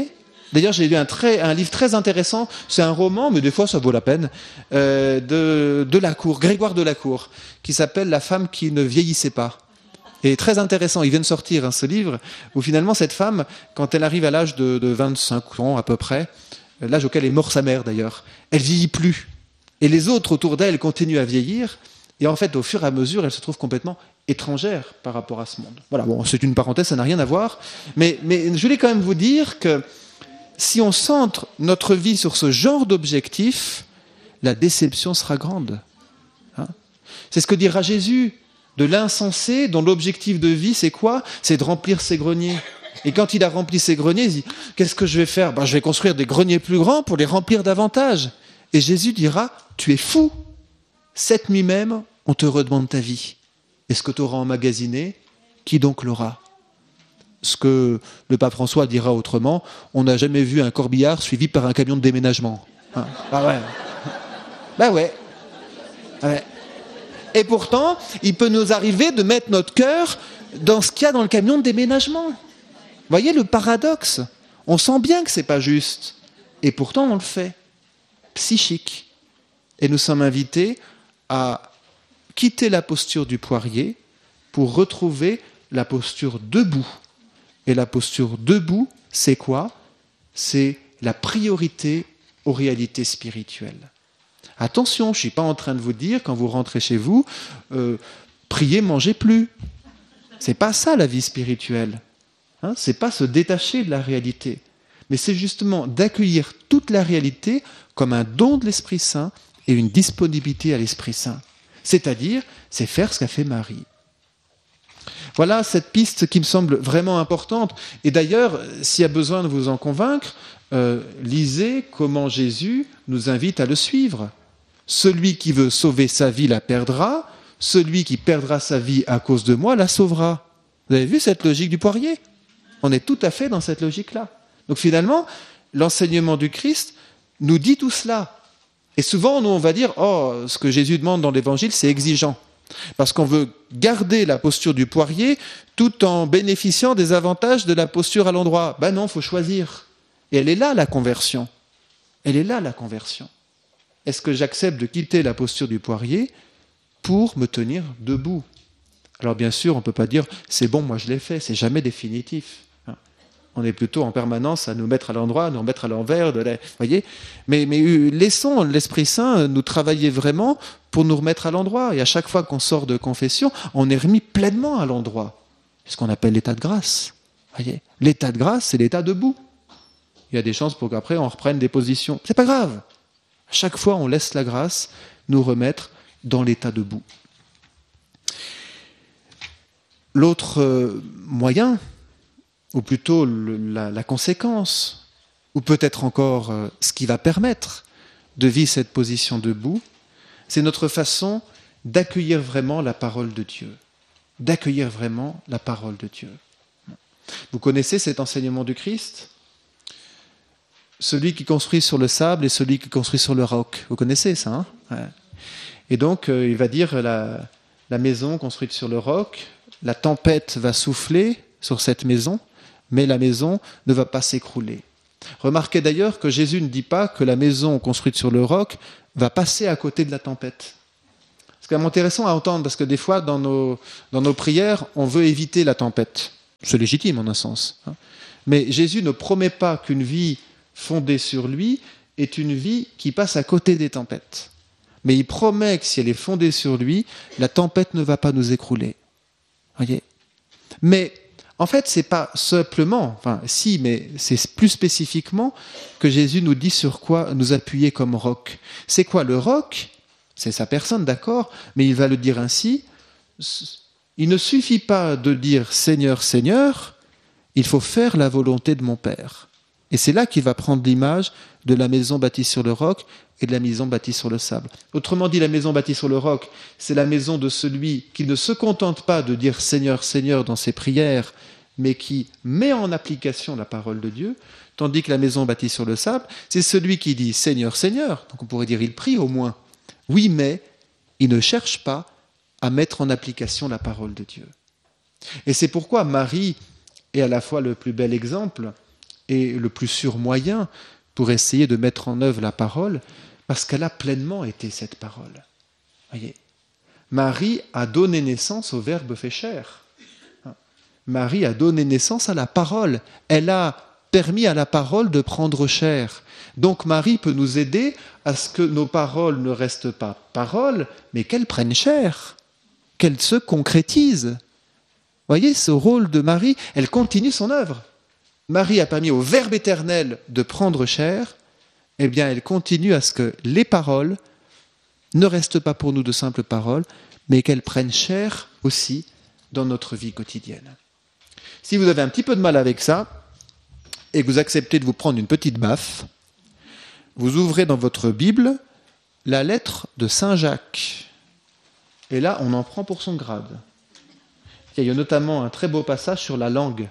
D'ailleurs, j'ai lu un, très, un livre très intéressant, c'est un roman, mais des fois ça vaut la peine, euh, de, de Lacour, Grégoire de Lacour, qui s'appelle « La femme qui ne vieillissait pas ». Et très intéressant, il vient de sortir hein, ce livre, où finalement cette femme, quand elle arrive à l'âge de, de vingt-cinq ans à peu près, l'âge auquel est mort sa mère d'ailleurs, elle vieillit plus. Et les autres autour d'elle continuent à vieillir, et en fait au fur et à mesure, elle se trouve complètement étrangère par rapport à ce monde. Voilà, bon, c'est une parenthèse, ça n'a rien à voir, mais, mais je voulais quand même vous dire que si on centre notre vie sur ce genre d'objectif, la déception sera grande. Hein ? C'est ce que dira Jésus, de l'insensé dont l'objectif de vie c'est quoi ? C'est de remplir ses greniers. Et quand il a rempli ses greniers, il dit « Qu'est-ce que je vais faire ? Ben, je vais construire des greniers plus grands pour les remplir davantage. » Et Jésus dira « Tu es fou. Cette nuit même, on te redemande ta vie. Et ce que tu auras emmagasiné, qui donc l'aura ?» Ce que le pape François dira autrement, on n'a jamais vu un corbillard suivi par un camion de déménagement. Hein ? Ah ouais. Ben ouais. ouais. Et pourtant, il peut nous arriver de mettre notre cœur dans ce qu'il y a dans le camion de déménagement. Vous voyez le paradoxe ? On sent bien que ce n'est pas juste. Et pourtant, on le fait. Psychique. Et nous sommes invités à quitter la posture du poirier pour retrouver la posture debout. Et la posture debout, c'est quoi ? C'est la priorité aux réalités spirituelles. Attention, je ne suis pas en train de vous dire, quand vous rentrez chez vous, euh, priez, mangez plus. Ce n'est pas ça la vie spirituelle. Hein, c'est pas se détacher de la réalité, mais c'est justement d'accueillir toute la réalité comme un don de l'Esprit Saint et une disponibilité à l'Esprit Saint. C'est-à-dire, c'est faire ce qu'a fait Marie. Voilà cette piste qui me semble vraiment importante. Et d'ailleurs, s'il y a besoin de vous en convaincre, euh, lisez comment Jésus nous invite à le suivre. Celui qui veut sauver sa vie la perdra, celui qui perdra sa vie à cause de moi la sauvera. Vous avez vu cette logique du poirier ? On est tout à fait dans cette logique-là. Donc finalement, l'enseignement du Christ nous dit tout cela. Et souvent, nous, on va dire, oh, ce que Jésus demande dans l'Évangile, c'est exigeant. Parce qu'on veut garder la posture du poirier tout en bénéficiant des avantages de la posture à l'endroit. Ben non, il faut choisir. Et elle est là, la conversion. Elle est là, la conversion. Est-ce que j'accepte de quitter la posture du poirier pour me tenir debout ? Alors bien sûr, on ne peut pas dire « c'est bon, moi je l'ai fait », c'est jamais définitif. On est plutôt en permanence à nous mettre à l'endroit, à nous mettre à l'envers, de la... voyez. Mais, mais laissons l'Esprit Saint nous travailler vraiment pour nous remettre à l'endroit. Et à chaque fois qu'on sort de confession, on est remis pleinement à l'endroit. C'est ce qu'on appelle l'état de grâce. Voyez. L'état de grâce, c'est l'état debout. Il y a des chances pour qu'après on reprenne des positions. C'est pas grave. À chaque fois, on laisse la grâce nous remettre dans l'état debout. L'autre moyen, ou plutôt le, la, la conséquence, ou peut-être encore euh, ce qui va permettre de vivre cette position debout, c'est notre façon d'accueillir vraiment la parole de Dieu. D'accueillir vraiment la parole de Dieu. Vous connaissez cet enseignement du Christ ? Celui qui construit sur le sable et celui qui construit sur le roc. Vous connaissez ça, hein ? Ouais. Et donc, euh, il va dire la, la maison construite sur le roc, la tempête va souffler sur cette maison, mais la maison ne va pas s'écrouler. Remarquez d'ailleurs que Jésus ne dit pas que la maison construite sur le roc va passer à côté de la tempête. C'est quand même intéressant à entendre, parce que des fois, dans nos, dans nos prières, on veut éviter la tempête. C'est légitime en un sens. Mais Jésus ne promet pas qu'une vie fondée sur lui est une vie qui passe à côté des tempêtes. Mais il promet que si elle est fondée sur lui, la tempête ne va pas nous écrouler. Voyez ? Mais en fait, c'est pas simplement, enfin si, mais c'est plus spécifiquement que Jésus nous dit sur quoi nous appuyer comme roc. C'est quoi le roc ? C'est sa personne, d'accord, mais il va le dire ainsi. Il ne suffit pas de dire Seigneur, Seigneur, il faut faire la volonté de mon Père. Et c'est là qu'il va prendre l'image de la maison bâtie sur le roc et de la maison bâtie sur le sable. Autrement dit, la maison bâtie sur le roc, c'est la maison de celui qui ne se contente pas de dire Seigneur, Seigneur dans ses prières, mais qui met en application la parole de Dieu, tandis que la maison bâtie sur le sable, c'est celui qui dit Seigneur, Seigneur. Donc on pourrait dire il prie au moins. Oui, mais il ne cherche pas à mettre en application la parole de Dieu. Et c'est pourquoi Marie est à la fois le plus bel exemple et le plus sûr moyen pour essayer de mettre en œuvre la parole, parce qu'elle a pleinement été cette parole. Voyez, Marie a donné naissance au Verbe fait chair. Marie a donné naissance à la parole. Elle a permis à la parole de prendre chair. Donc Marie peut nous aider à ce que nos paroles ne restent pas paroles, mais qu'elles prennent chair, qu'elles se concrétisent. Voyez, ce rôle de Marie, elle continue son œuvre. Marie a permis au Verbe éternel de prendre chair, eh bien elle continue à ce que les paroles ne restent pas pour nous de simples paroles, mais qu'elles prennent chair aussi dans notre vie quotidienne. Si vous avez un petit peu de mal avec ça, et que vous acceptez de vous prendre une petite baffe, vous ouvrez dans votre Bible la lettre de Saint Jacques. Et là, on en prend pour son grade. Il y a notamment un très beau passage sur la langue,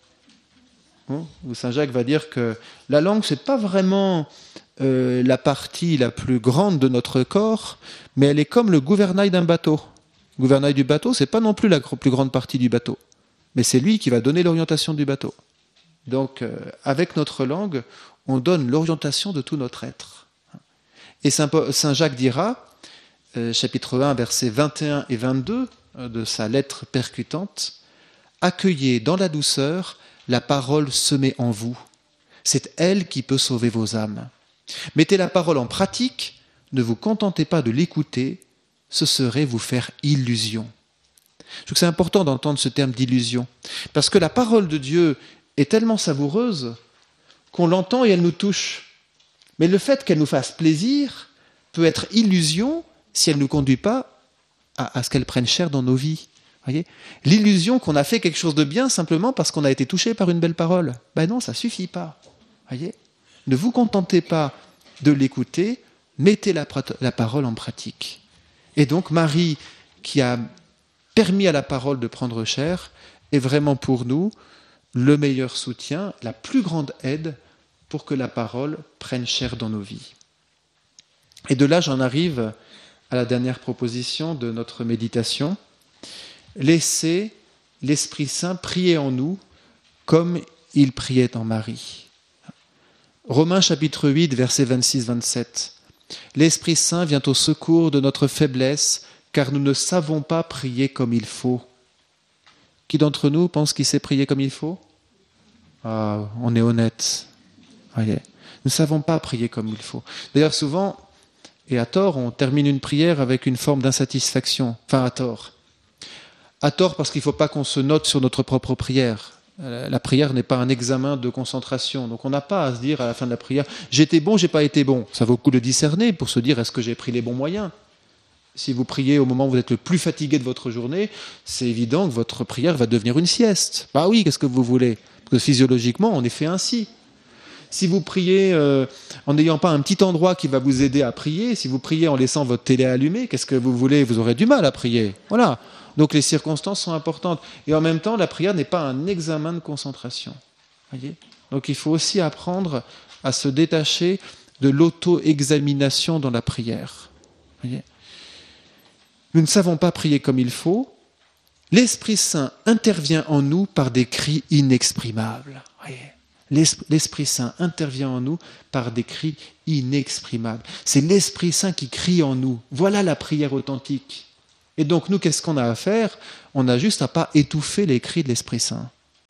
où Saint Jacques va dire que la langue, ce n'est pas vraiment euh, la partie la plus grande de notre corps, mais elle est comme le gouvernail d'un bateau. Le gouvernail du bateau, ce n'est pas non plus la plus grande partie du bateau, mais c'est lui qui va donner l'orientation du bateau. Donc, euh, avec notre langue, on donne l'orientation de tout notre être. Et Saint, Paul, Saint Jacques dira, euh, chapitre un, versets vingt et un et vingt-deux euh, de sa lettre percutante, « Accueillez dans la douceur la parole semée en vous. C'est elle qui peut sauver vos âmes. Mettez la parole en pratique, ne vous contentez pas de l'écouter, ce serait vous faire illusion. » Je trouve que c'est important d'entendre ce terme d'illusion, parce que la parole de Dieu est tellement savoureuse qu'on l'entend et elle nous touche. Mais le fait qu'elle nous fasse plaisir peut être illusion si elle ne nous conduit pas à, à ce qu'elle prenne chair dans nos vies. Voyez, l'illusion qu'on a fait quelque chose de bien simplement parce qu'on a été touché par une belle parole. Ben non, ça ne suffit pas. Voyez, ne vous contentez pas de l'écouter, mettez la, la parole en pratique. Et donc Marie, qui a permis à la parole de prendre chair, est vraiment pour nous le meilleur soutien, la plus grande aide pour que la parole prenne chair dans nos vies. Et de là, j'en arrive à la dernière proposition de notre méditation. Laissez l'Esprit Saint prier en nous comme il priait en Marie. Romains chapitre huit, versets vingt-six vingt-sept. L'Esprit Saint vient au secours de notre faiblesse, car nous ne savons pas prier comme il faut. Qui d'entre nous pense qu'il sait prier comme il faut ? Ah, on est honnête. Voyez. Nous ne savons pas prier comme il faut. D'ailleurs, souvent, et à tort, on termine une prière avec une forme d'insatisfaction. Enfin, à tort. À tort parce qu'il ne faut pas qu'on se note sur notre propre prière. La prière n'est pas un examen de concentration. Donc on n'a pas à se dire à la fin de la prière « j'étais bon, j'ai pas été bon ». Ça vaut le coup de discerner pour se dire « est-ce que j'ai pris les bons moyens ?» Si vous priez au moment où vous êtes le plus fatigué de votre journée, c'est évident que votre prière va devenir une sieste. Bah oui, qu'est-ce que vous voulez ? Parce que physiologiquement, on est fait ainsi. Si vous priez euh, en n'ayant pas un petit endroit qui va vous aider à prier, si vous priez en laissant votre télé allumée, qu'est-ce que vous voulez ? Vous aurez du mal à prier. Voilà. Donc les circonstances sont importantes. Et en même temps, la prière n'est pas un examen de concentration. Voyez ? Donc il faut aussi apprendre à se détacher de l'auto-examination dans la prière. Voyez ? Nous ne savons pas prier comme il faut. L'Esprit Saint intervient en nous par des cris inexprimables. Voyez ? L'Esprit Saint intervient en nous par des cris inexprimables. C'est l'Esprit Saint qui crie en nous. Voilà la prière authentique. Et donc nous, qu'est-ce qu'on a à faire? On a juste à pas étouffer les cris de l'Esprit Saint.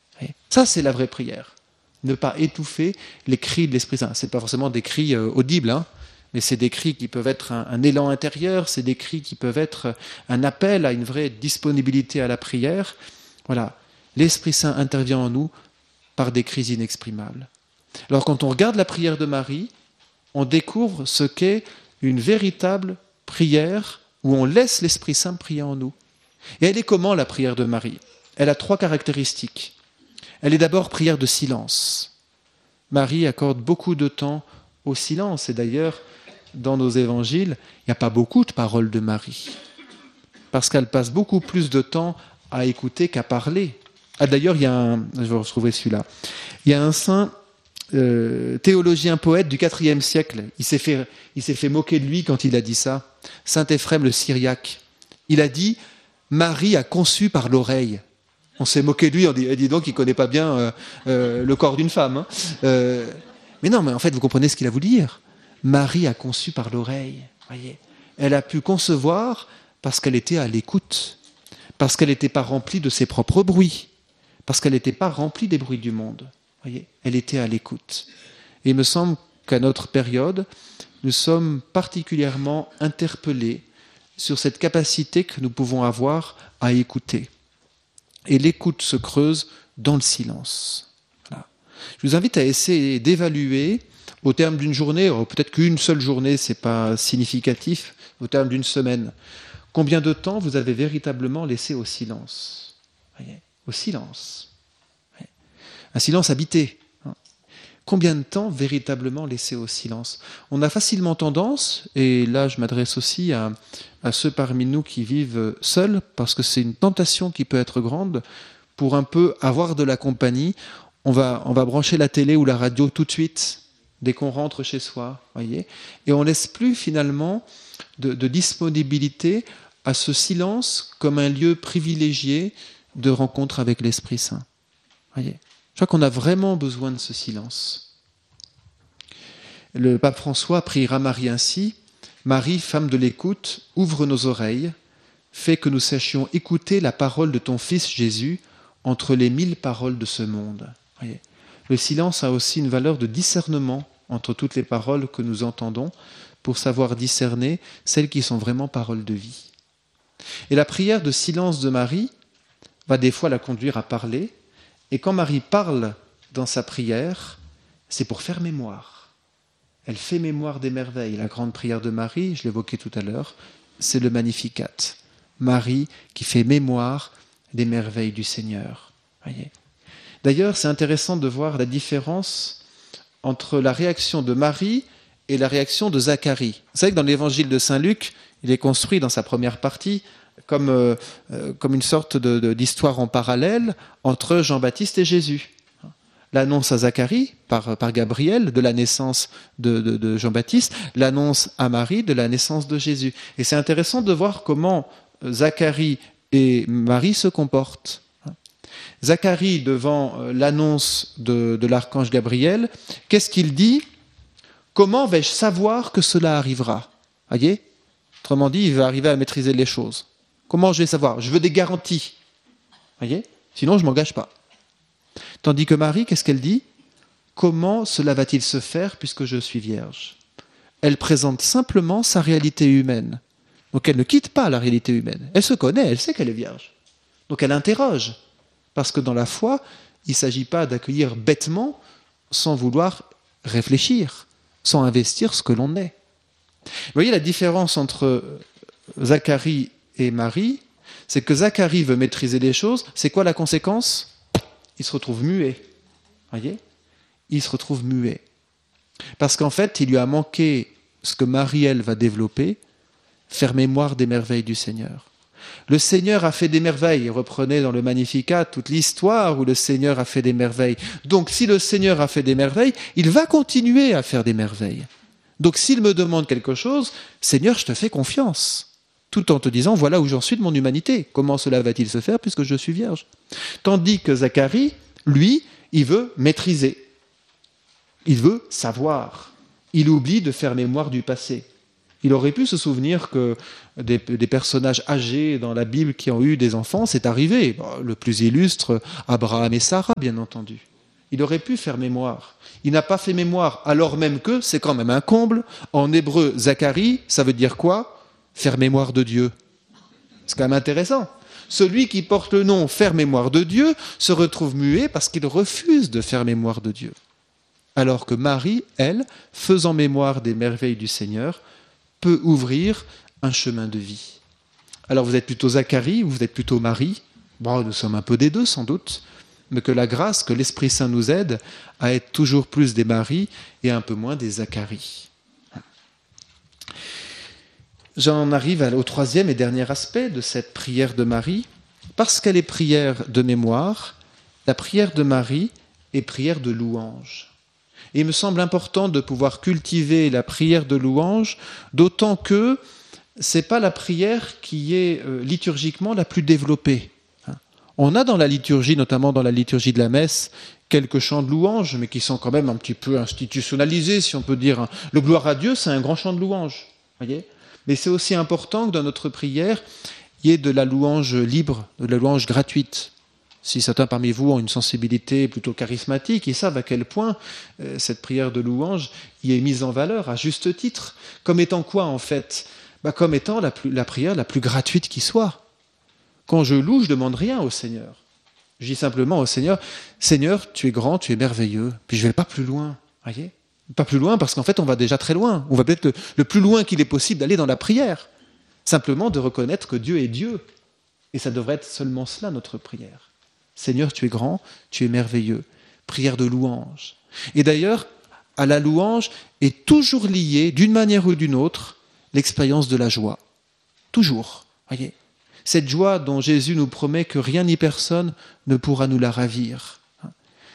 Ça, c'est la vraie prière. Ne pas étouffer les cris de l'Esprit Saint. Ce n'est pas forcément des cris euh, audibles, hein, mais c'est des cris qui peuvent être un, un élan intérieur, c'est des cris qui peuvent être un appel à une vraie disponibilité à la prière. Voilà, l'Esprit Saint intervient en nous par des cris inexprimables. Alors quand on regarde la prière de Marie, on découvre ce qu'est une véritable prière où on laisse l'Esprit Saint prier en nous. Et elle est comment la prière de Marie? Elle a trois caractéristiques. Elle est d'abord prière de silence. Marie accorde beaucoup de temps au silence. Et d'ailleurs, dans nos évangiles, il n'y a pas beaucoup de paroles de Marie. Parce qu'elle passe beaucoup plus de temps à écouter qu'à parler. Ah, d'ailleurs, il y a un, je vais retrouver celui-là. Il y a un saint euh, théologien poète du quatrième siècle. Il s'est fait, il s'est fait moquer de lui quand il a dit ça. Saint Éphrem le Syriaque. Il a dit « Marie a conçu par l'oreille ». On s'est moqué de lui, on dit, dit donc il ne connaît pas bien euh, euh, le corps d'une femme. Hein. Euh, mais non, mais en fait, vous comprenez ce qu'il a voulu dire. Marie a conçu par l'oreille. Voyez, elle a pu concevoir parce qu'elle était à l'écoute, parce qu'elle n'était pas remplie de ses propres bruits, parce qu'elle n'était pas remplie des bruits du monde. Voyez, elle était à l'écoute. Et il me semble qu'à notre période, nous sommes particulièrement interpellés sur cette capacité que nous pouvons avoir à écouter. Et l'écoute se creuse dans le silence. Voilà. Je vous invite à essayer d'évaluer, au terme d'une journée, peut-être qu'une seule journée, ce n'est pas significatif, au terme d'une semaine, combien de temps vous avez véritablement laissé au silence? Voyez, au silence. Voyez. Un silence habité. Hein. Combien de temps véritablement laissé au silence? On a facilement tendance, et là je m'adresse aussi à, à ceux parmi nous qui vivent seuls, parce que c'est une tentation qui peut être grande, pour un peu avoir de la compagnie, on va, on va brancher la télé ou la radio tout de suite, dès qu'on rentre chez soi, voyez, et on ne laisse plus finalement de, de disponibilité à ce silence comme un lieu privilégié de rencontre avec l'Esprit Saint. Voyez. Je crois qu'on a vraiment besoin de ce silence. Le pape François priera Marie ainsi: Marie, femme de l'écoute, ouvre nos oreilles, fais que nous sachions écouter la parole de ton Fils Jésus entre les mille paroles de ce monde. Voyez. Le silence a aussi une valeur de discernement entre toutes les paroles que nous entendons pour savoir discerner celles qui sont vraiment paroles de vie. Et la prière de silence de Marie va des fois la conduire à parler. Et quand Marie parle dans sa prière, c'est pour faire mémoire. Elle fait mémoire des merveilles. La grande prière de Marie, je l'évoquais tout à l'heure, c'est le Magnificat. Marie qui fait mémoire des merveilles du Seigneur. Voyez. D'ailleurs, c'est intéressant de voir la différence entre la réaction de Marie et la réaction de Zacharie. Vous savez que dans l'évangile de Saint Luc, il est construit dans sa première partie comme, euh, comme une sorte de, de, d'histoire en parallèle entre Jean-Baptiste et Jésus. L'annonce à Zacharie par, par Gabriel de la naissance de, de, de Jean-Baptiste, l'annonce à Marie de la naissance de Jésus. Et c'est intéressant de voir comment Zacharie et Marie se comportent. Zacharie, devant l'annonce de, de l'archange Gabriel, qu'est-ce qu'il dit? Comment vais-je savoir que cela arrivera? Voyez? Autrement dit, il va arriver à maîtriser les choses. Comment je vais savoir? Je veux des garanties. Voyez? Sinon, je ne m'engage pas. Tandis que Marie, qu'est-ce qu'elle dit? Comment cela va-t-il se faire puisque je suis vierge? Elle présente simplement sa réalité humaine. Donc elle ne quitte pas la réalité humaine. Elle se connaît, elle sait qu'elle est vierge. Donc elle interroge. Parce que dans la foi, il ne s'agit pas d'accueillir bêtement sans vouloir réfléchir, sans investir ce que l'on est. Vous voyez la différence entre Zacharie et Marie, c'est que Zacharie veut maîtriser les choses. C'est quoi la conséquence? Il se retrouve muet. Voyez? Il se retrouve muet. Parce qu'en fait, il lui a manqué ce que Marie, elle, va développer, faire mémoire des merveilles du Seigneur. Le Seigneur a fait des merveilles. Reprenez dans le Magnificat toute l'histoire où le Seigneur a fait des merveilles. Donc, si le Seigneur a fait des merveilles, il va continuer à faire des merveilles. Donc, s'il me demande quelque chose, Seigneur, je te fais confiance. Tout en te disant, voilà où j'en suis de mon humanité. Comment cela va-t-il se faire puisque je suis vierge? Tandis que Zacharie, lui, il veut maîtriser. Il veut savoir. Il oublie de faire mémoire du passé. Il aurait pu se souvenir que des, des personnages âgés dans la Bible qui ont eu des enfants, c'est arrivé. Bon, le plus illustre, Abraham et Sarah, bien entendu. Il aurait pu faire mémoire. Il n'a pas fait mémoire, alors même que, c'est quand même un comble, en hébreu, Zacharie, ça veut dire quoi? Faire mémoire de Dieu. C'est quand même intéressant. Celui qui porte le nom faire mémoire de Dieu se retrouve muet parce qu'il refuse de faire mémoire de Dieu. Alors que Marie, elle, faisant mémoire des merveilles du Seigneur, peut ouvrir un chemin de vie. Alors vous êtes plutôt Zacharie ou vous êtes plutôt Marie? Bon, nous sommes un peu des deux sans doute, mais que la grâce, que l'Esprit Saint nous aide à être toujours plus des Marie et un peu moins des Zacharie. J'en arrive au troisième et dernier aspect de cette prière de Marie. Parce qu'elle est prière de mémoire, la prière de Marie est prière de louange. Et il me semble important de pouvoir cultiver la prière de louange, d'autant que ce n'est pas la prière qui est euh, liturgiquement la plus développée. On a dans la liturgie, notamment dans la liturgie de la messe, quelques chants de louange, mais qui sont quand même un petit peu institutionnalisés, si on peut dire. Le gloire à Dieu, c'est un grand chant de louange, voyez ? Mais c'est aussi important que dans notre prière, il y ait de la louange libre, de la louange gratuite. Si certains parmi vous ont une sensibilité plutôt charismatique, ils savent à quel point euh, cette prière de louange y est mise en valeur, à juste titre. Comme étant quoi, en fait ? Bah, comme étant la, plus, la prière la plus gratuite qui soit. Quand je loue, je ne demande rien au Seigneur. Je dis simplement au Seigneur, « Seigneur, tu es grand, tu es merveilleux. » Puis je ne vais pas plus loin, voyez ? Pas plus loin parce qu'en fait, on va déjà très loin. On va peut-être le, le plus loin qu'il est possible d'aller dans la prière. Simplement de reconnaître que Dieu est Dieu. Et ça devrait être seulement cela, notre prière. Seigneur, tu es grand, tu es merveilleux. Prière de louange. Et d'ailleurs, à la louange est toujours liée, d'une manière ou d'une autre, l'expérience de la joie. Toujours, voyez. Cette joie dont Jésus nous promet que rien ni personne ne pourra nous la ravir.